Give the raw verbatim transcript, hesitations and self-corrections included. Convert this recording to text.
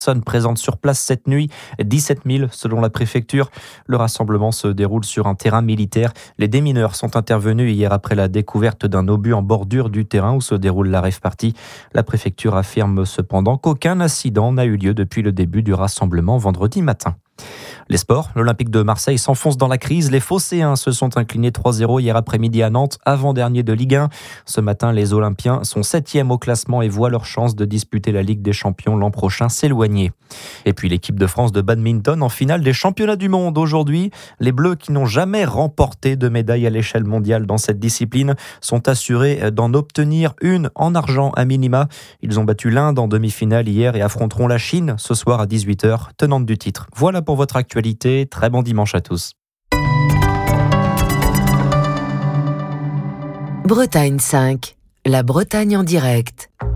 Personnes présentes sur place cette nuit, dix-sept mille selon la préfecture. Le rassemblement se déroule sur un terrain militaire. Les démineurs sont intervenus hier après la découverte d'un obus en bordure du terrain où se déroule la rave party. La préfecture affirme cependant qu'aucun incident n'a eu lieu depuis le début du rassemblement vendredi matin. Les sports, l'Olympique de Marseille s'enfonce dans la crise. Les Phocéens se sont inclinés trois zéro hier après-midi à Nantes, avant-dernier de Ligue un. Ce matin, les Olympiens sont septième au classement et voient leur chance de disputer la Ligue des Champions l'an prochain s'éloigner. Et puis l'équipe de France de badminton en finale des championnats du monde aujourd'hui. Les Bleus, qui n'ont jamais remporté de médaille à l'échelle mondiale dans cette discipline, sont assurés d'en obtenir une en argent à minima. Ils ont battu l'Inde en demi-finale hier et affronteront la Chine ce soir à dix-huit heures, tenante du titre. Voilà pour votre actualité. Très bon dimanche à tous. Bretagne cinq, la Bretagne en direct.